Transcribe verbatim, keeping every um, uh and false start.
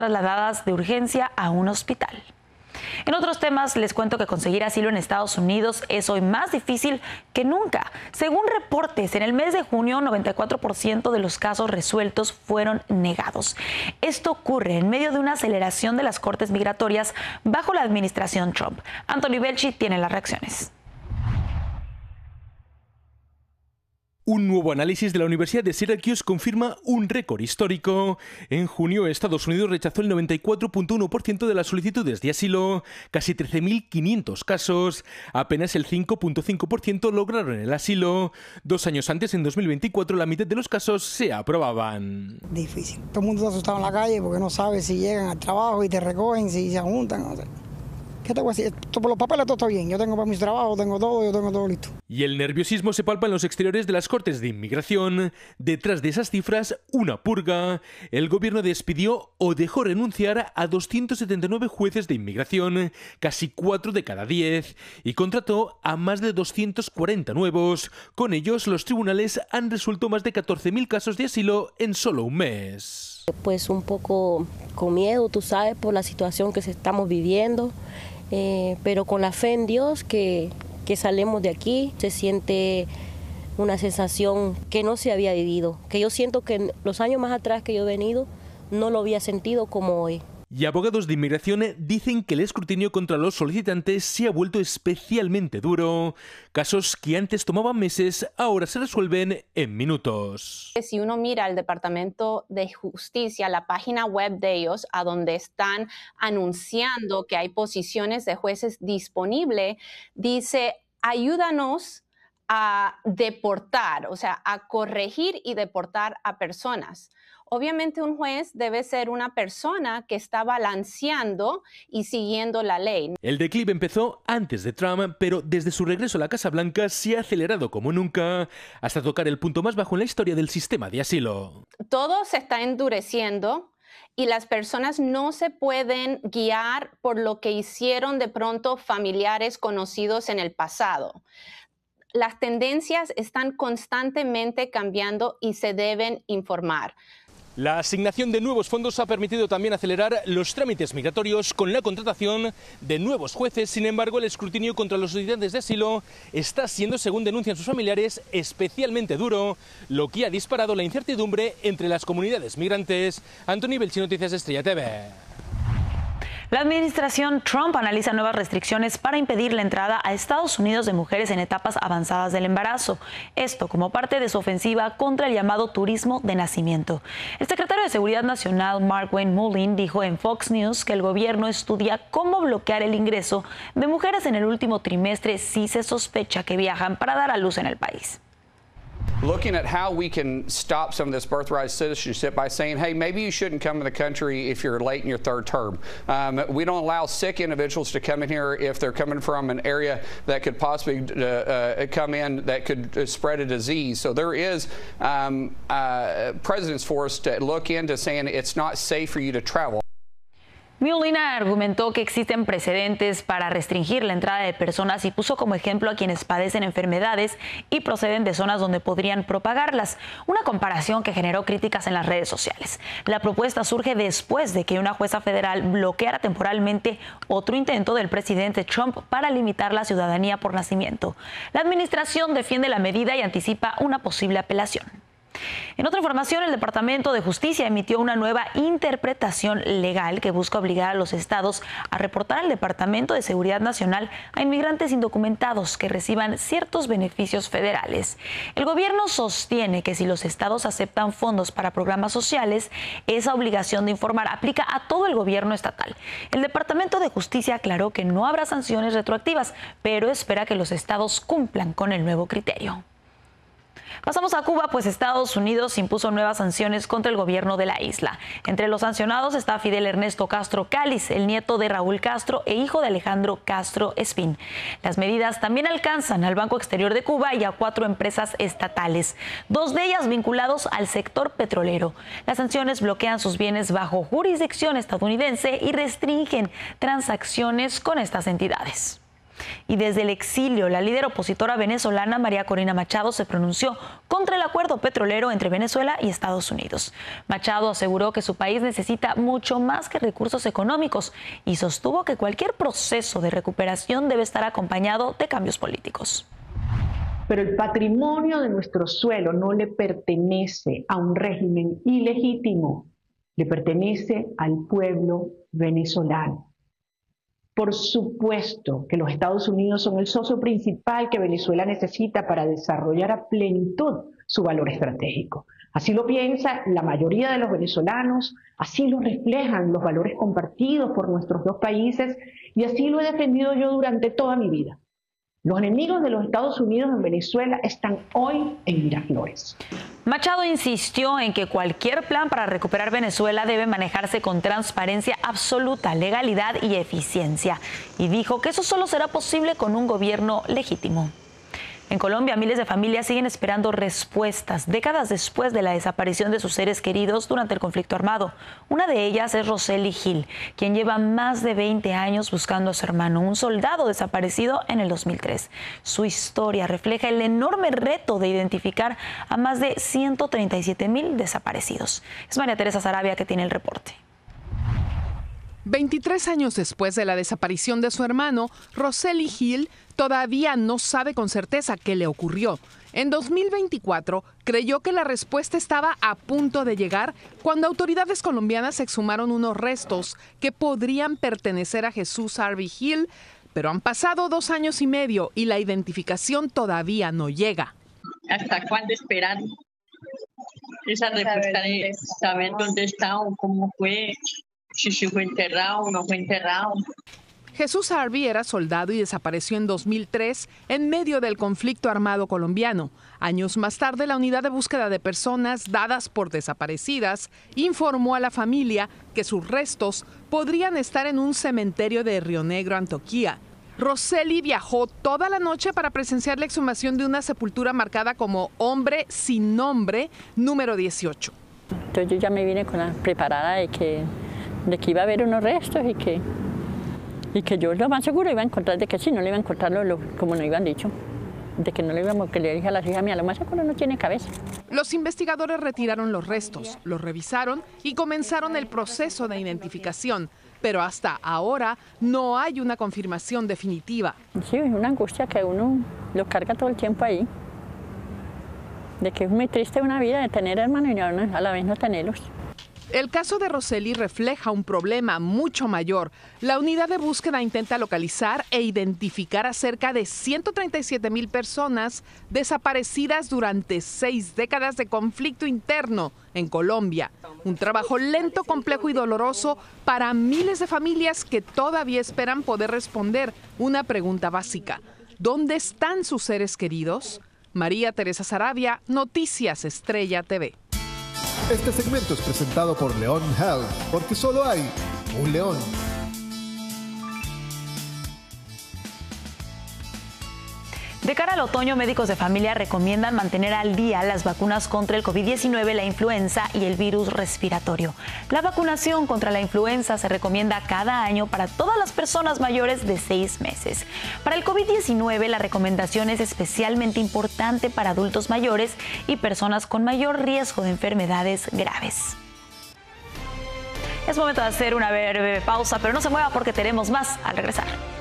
trasladadas de urgencia a un hospital. En otros temas, les cuento que conseguir asilo en Estados Unidos es hoy más difícil que nunca. Según reportes, en el mes de junio, noventa y cuatro por ciento de los casos resueltos fueron negados. Esto ocurre en medio de una aceleración de las cortes migratorias bajo la administración Trump. Anthony Belchi tiene las reacciones. Un nuevo análisis de la Universidad de Syracuse confirma un récord histórico. En junio, Estados Unidos rechazó el noventa y cuatro punto uno por ciento de las solicitudes de asilo, casi trece mil quinientos casos. Apenas el cinco punto cinco por ciento lograron el asilo. Dos años antes, en dos mil veinticuatro, la mitad de los casos se aprobaban. Difícil. Todo el mundo está asustado en la calle porque no sabe si llegan al trabajo y te recogen, si se juntan, no sé. ¿Qué te voy a decir? Por los papeles todo está bien. Yo tengo para mis trabajos, tengo todo, yo tengo todo listo. Y el nerviosismo se palpa en los exteriores de las Cortes de Inmigración. Detrás de esas cifras, una purga. El gobierno despidió o dejó renunciar a doscientos setenta y nueve jueces de inmigración, casi cuatro de cada diez, y contrató a más de doscientos cuarenta nuevos. Con ellos, los tribunales han resuelto más de catorce mil casos de asilo en solo un mes. Pues un poco con miedo, tú sabes, por la situación que estamos viviendo. Eh, pero con la fe en Dios que, que salimos de aquí, se siente una sensación que no se había vivido, que yo siento que en los años más atrás que yo he venido no lo había sentido como hoy. Y abogados de inmigración dicen que el escrutinio contra los solicitantes se ha vuelto especialmente duro. Casos que antes tomaban meses, ahora se resuelven en minutos. Si uno mira el Departamento de Justicia, la página web de ellos, a donde están anunciando que hay posiciones de jueces disponibles, dice, ayúdanos a deportar, o sea, a corregir y deportar a personas. Obviamente un juez debe ser una persona que está balanceando y siguiendo la ley. El declive empezó antes de Trump, pero desde su regreso a la Casa Blanca se ha acelerado como nunca, hasta tocar el punto más bajo en la historia del sistema de asilo. Todo se está endureciendo y las personas no se pueden guiar por lo que hicieron de pronto familiares conocidos en el pasado. Las tendencias están constantemente cambiando y se deben informar. La asignación de nuevos fondos ha permitido también acelerar los trámites migratorios con la contratación de nuevos jueces. Sin embargo, el escrutinio contra los solicitantes de asilo está siendo, según denuncian sus familiares, especialmente duro, lo que ha disparado la incertidumbre entre las comunidades migrantes. Anthony Belchi, Noticias Estrella T V. La administración Trump analiza nuevas restricciones para impedir la entrada a Estados Unidos de mujeres en etapas avanzadas del embarazo. Esto como parte de su ofensiva contra el llamado turismo de nacimiento. El secretario de Seguridad Nacional, Mark Wayne Mullin, dijo en Fox News que el gobierno estudia cómo bloquear el ingreso de mujeres en el último trimestre si se sospecha que viajan para dar a luz en el país. Looking at how we can stop some of this birthright citizenship by saying, hey, maybe you shouldn't come to the country if you're late in your third term. Um, we don't allow sick individuals to come in here if they're coming from an area that could possibly uh, uh, come in that could uh, spread a disease. So there is um, uh, precedence for us to look into saying it's not safe for you to travel. Mullin argumentó que existen precedentes para restringir la entrada de personas y puso como ejemplo a quienes padecen enfermedades y proceden de zonas donde podrían propagarlas, una comparación que generó críticas en las redes sociales. La propuesta surge después de que una jueza federal bloqueara temporalmente otro intento del presidente Trump para limitar la ciudadanía por nacimiento. La administración defiende la medida y anticipa una posible apelación. En otra información, el Departamento de Justicia emitió una nueva interpretación legal que busca obligar a los estados a reportar al Departamento de Seguridad Nacional a inmigrantes indocumentados que reciban ciertos beneficios federales. El gobierno sostiene que si los estados aceptan fondos para programas sociales, esa obligación de informar aplica a todo el gobierno estatal. El Departamento de Justicia aclaró que no habrá sanciones retroactivas, pero espera que los estados cumplan con el nuevo criterio. Pasamos a Cuba, pues Estados Unidos impuso nuevas sanciones contra el gobierno de la isla. Entre los sancionados está Fidel Ernesto Castro Cáliz, el nieto de Raúl Castro e hijo de Alejandro Castro Espín. Las medidas también alcanzan al Banco Exterior de Cuba y a cuatro empresas estatales, dos de ellas vinculados al sector petrolero. Las sanciones bloquean sus bienes bajo jurisdicción estadounidense y restringen transacciones con estas entidades. Y desde el exilio, la líder opositora venezolana María Corina Machado se pronunció contra el acuerdo petrolero entre Venezuela y Estados Unidos. Machado aseguró que su país necesita mucho más que recursos económicos y sostuvo que cualquier proceso de recuperación debe estar acompañado de cambios políticos. Pero el patrimonio de nuestro suelo no le pertenece a un régimen ilegítimo, le pertenece al pueblo venezolano. Por supuesto que los Estados Unidos son el socio principal que Venezuela necesita para desarrollar a plenitud su valor estratégico. Así lo piensa la mayoría de los venezolanos, así lo reflejan los valores compartidos por nuestros dos países y así lo he defendido yo durante toda mi vida. Los enemigos de los Estados Unidos en Venezuela están hoy en Miraflores. Machado insistió en que cualquier plan para recuperar Venezuela debe manejarse con transparencia absoluta, legalidad y eficiencia. Y dijo que eso solo será posible con un gobierno legítimo. En Colombia, miles de familias siguen esperando respuestas décadas después de la desaparición de sus seres queridos durante el conflicto armado. Una de ellas es Rosely Gil, quien lleva más de veinte años buscando a su hermano, un soldado desaparecido en el dos mil tres. Su historia refleja el enorme reto de identificar a más de ciento treinta y siete mil desaparecidos. Es María Teresa Sarabia que tiene el reporte. veintitrés años después de la desaparición de su hermano, Rosely Gil todavía no sabe con certeza qué le ocurrió. En dos mil veinticuatro creyó que la respuesta estaba a punto de llegar cuando autoridades colombianas exhumaron unos restos que podrían pertenecer a Jesús Harvey Gil, pero han pasado dos años y medio y la identificación todavía no llega. ¿Hasta cuándo esperar esa respuesta de saber dónde está o cómo fue? Si se fue enterrado o no fue enterrado. Jesús Harvey era soldado y desapareció en dos mil tres en medio del conflicto armado colombiano. Años más tarde, la unidad de búsqueda de personas dadas por desaparecidas informó a la familia que sus restos podrían estar en un cementerio de Río Negro, Antioquia. Rosely viajó toda la noche para presenciar la exhumación de una sepultura marcada como hombre sin nombre, número dieciocho. Entonces yo ya me vine con la preparada de que, de que iba a haber unos restos y que, y que yo lo más seguro iba a encontrar, de que sí, no le iba a encontrar lo, lo, como nos iban dicho, de que no le íbamos, que le dije a las hijas mías, lo más seguro no tiene cabeza. Los investigadores retiraron los restos, los revisaron y comenzaron el proceso de identificación, pero hasta ahora no hay una confirmación definitiva. Sí, es una angustia que uno lo carga todo el tiempo ahí, de que es muy triste una vida de tener hermanos y a la vez no tenerlos. El caso de Rosely refleja un problema mucho mayor. La unidad de búsqueda intenta localizar e identificar a cerca de ciento treinta y siete mil personas desaparecidas durante seis décadas de conflicto interno en Colombia. Un trabajo lento, complejo y doloroso para miles de familias que todavía esperan poder responder una pregunta básica. ¿Dónde están sus seres queridos? María Teresa Sarabia, Noticias Estrella T V. Este segmento es presentado por León Health, porque solo hay un león. De cara al otoño, médicos de familia recomiendan mantener al día las vacunas contra el COVID diecinueve, la influenza y el virus respiratorio. La vacunación contra la influenza se recomienda cada año para todas las personas mayores de seis meses. Para el COVID diecinueve, la recomendación es especialmente importante para adultos mayores y personas con mayor riesgo de enfermedades graves. Es momento de hacer una breve pausa, pero no se mueva porque tenemos más al regresar.